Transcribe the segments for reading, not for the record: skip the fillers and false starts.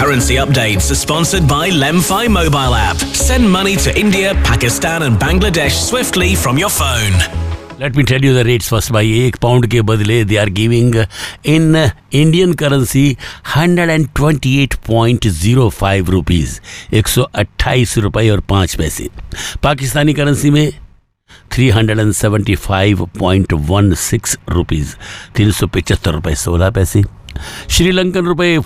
Currency updates are sponsored by Lemfi mobile app. Send money to India, Pakistan and Bangladesh swiftly from your phone. Let me tell you the rates first. भाई 1 pound के बदले they are giving in Indian currency 128.05 rupees, 128 रुपये और 5 पैसे. Pakistani currency में 375.16 rupees, 375 रुपये 16 पैसे. श्रीलंकन रुपये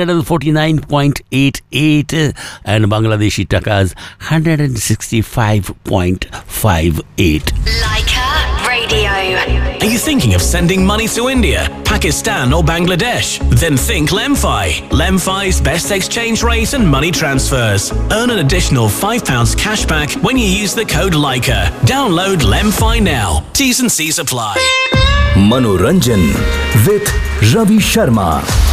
449.88 and Bangladeshi takas 165.58. Leica Radio. Are you thinking of sending money to India, Pakistan or Bangladesh? Then think Lemfi. Lemfi's best exchange rate and money transfers. Earn an additional £5 cashback when you use the code Leica. Download Lemfi now. T's and C's apply. Manoranjan with Ravi Sharma.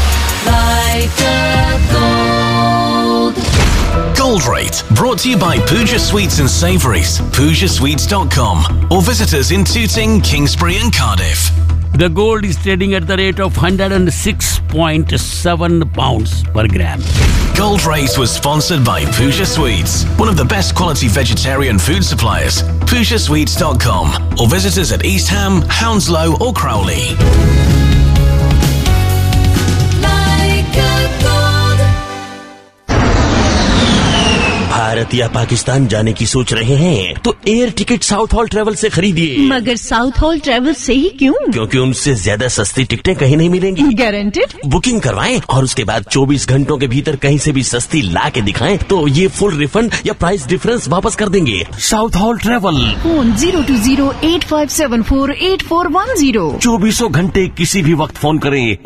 Gold Rate, brought to you by Pooja Sweets and Savouries, PoojaSweets.com, or visit us in Tooting, Kingsbury and Cardiff. The gold is trading at the rate of 106.7 pounds per gram. Gold Rate was sponsored by Pooja Sweets, one of the best quality vegetarian food suppliers. PoojaSweets.com, or visit us at East Ham, Hounslow or Crowley. Bharat या पाकिस्तान जाने की सोच रहे हैं तो air ticket south hall travel से खरीदिए. मगर साउथ हॉल ट्रेवल से ही क्यों? क्योंकि उनसे ज्यादा सस्ती टिकटें कहीं नहीं मिलेंगी. गारंटेड? बुकिंग करवाएं और उसके बाद 24 घंटों के भीतर कहीं से भी सस्ती ला के दिखाएं तो ये फुल रिफंड या प्राइस डिफरेंस वापस कर देंगे. South hall travel. फोन 020-8574-8410. 24 घंटे किसी भी वक्त फोन करें.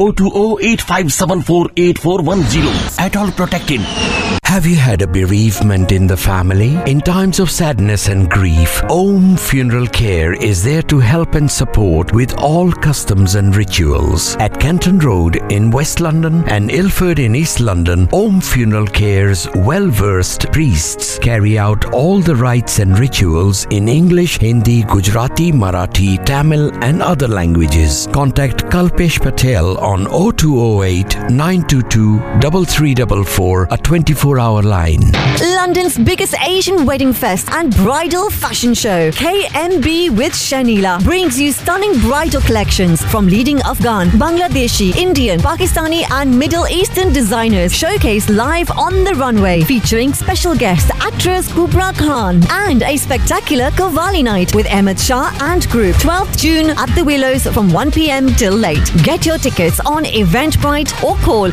020-8574-8410. At all protected. Have you had a bereavement in the family? In times of sadness and grief, Om Funeral Care is there to help and support with all customs and rituals. At Kenton Road in West London and Ilford in East London, Om Funeral Care's well-versed priests carry out all the rites and rituals in English, Hindi, Gujarati, Marathi, Tamil and other languages. Contact Kalpesh Patel on 0208 922 3344, a 24-hour line. London's biggest Asian wedding fest and bridal fashion show, KMB with Shanila, brings you stunning bridal collections from leading Afghan, Bangladeshi, Indian, Pakistani and Middle Eastern designers showcased live on the runway, featuring special guest actress Kubra Khan and a spectacular Qawwali night with Ahmed Shah and group. 12th June at the Willows from 1 p.m. till late. Get your tickets on Eventbrite or call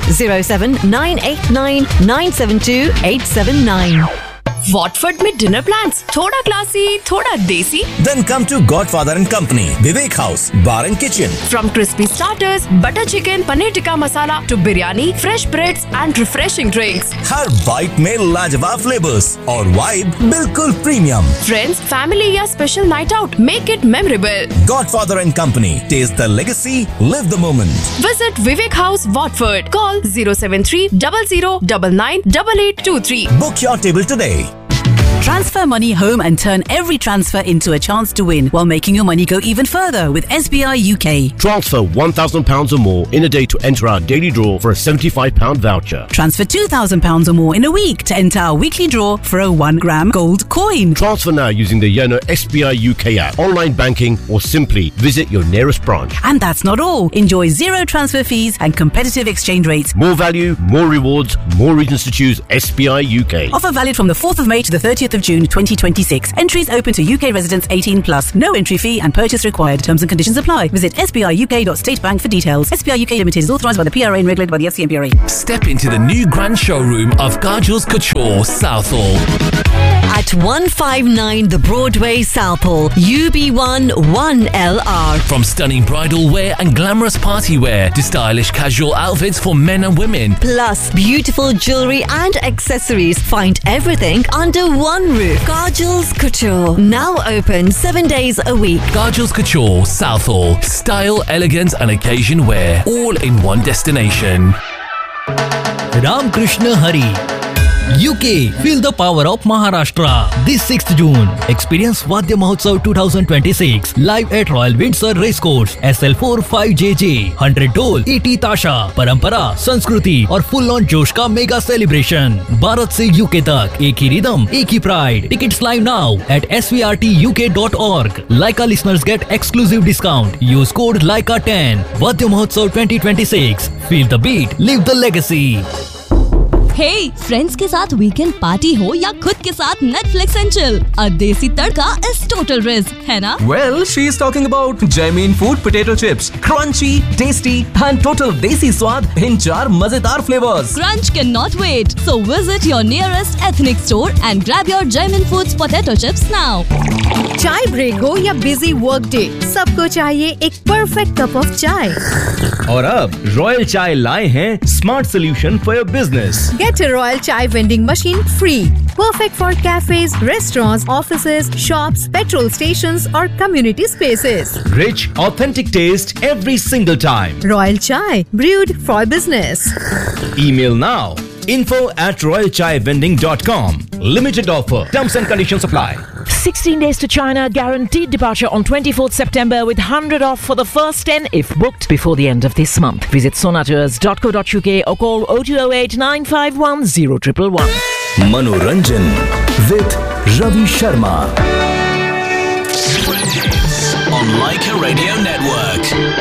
07989 972 879. Watford में dinner plans थोड़ा classy थोड़ा देसी. Then come to Godfather and Company, Vivek House, Bar and Kitchen. From crispy starters, butter chicken, paneer tikka masala to biryani, fresh breads and refreshing drinks. Her bite में लाजवाब flavours और vibe बिल्कुल premium. Friends, family या special night out, make it memorable. Godfather and Company, taste the legacy, live the moment. Visit Vivek House, Watford. Call 073 00 99 8823. Book your table today. Transfer money home and turn every transfer into a chance to win while making your money go even further with SBI UK. Transfer £1,000 or more in a day to enter our daily draw for a £75 voucher. Transfer £2,000 or more in a week to enter our weekly draw for a 1 gram gold coin. Transfer now using the Yono SBI UK app, online banking or simply visit your nearest branch. And that's not all. Enjoy zero transfer fees and competitive exchange rates. More value, more rewards, more reasons to choose SBI UK. Offer valid from the 4th of May to the 30th of June 2026. Entries open to UK residents 18 plus. No entry fee and purchase required. Terms and conditions apply. Visit sbiuk.statebank for details. SBI UK Limited is authorised by the PRA and regulated by the FCMPRA. Step into the new grand showroom of Garjul's Couture, Southall. At 159 The Broadway, Southall, UB1 1LR. From stunning bridal wear and glamorous party wear to stylish casual outfits for men and women. Plus beautiful jewellery and accessories. Find everything under one roof. Garjul's Couture. Now open 7 days a week. Garjul's Couture, Southall. Style, elegance and occasion wear. All in one destination. Ram Krishna Hari. UK, feel the power of Maharashtra. This 6th June, experience Vadya Mahotsav 2026 live at Royal Windsor Racecourse, SL4 5JJ, 100 ढोल, 80 ताशा, परंपरा, संस्कृति और full on जोश का mega celebration. Bharat से UK तक एक ही रिदम, एक ही pride. Tickets live now at svrtuk.org. Laika listeners get exclusive discount. Use code LAIKA10. Vadya Mahotsav 2026. Feel the beat, live the legacy. Hey, friends के साथ वीकेंड पार्टी हो या खुद के साथ नेटफ्लिक्स एंड चिल, अ देसी तड़का इज टोटल रिस्क, है ना? Well, she is talking about Jamin Food Potato Chips, crunchy, tasty and total desi स्वाद in 4 मजेदार flavors. Crunch cannot wait, so visit your nearest ethnic store and grab your Jamin Foods Potato Chips now. चाय break हो या busy work day, सबको चाहिए एक perfect cup of चाय। और अब रॉयल चाय लाए हैं smart solution for your business. Get a Royal Chai vending machine free. Perfect for cafes, restaurants, offices, shops, petrol stations or community spaces. Rich, authentic taste every single time. Royal Chai, brewed for business. Email now. info@royalchaivending.com. Limited offer. Terms and conditions apply. 16 days to China, guaranteed departure on 24th September with 100 off for the first 10 if booked before the end of this month. Visit sonatours.co.uk or call 0208 951 0111. Manoranjan with Ravi Sharma. On Laika Radio Network.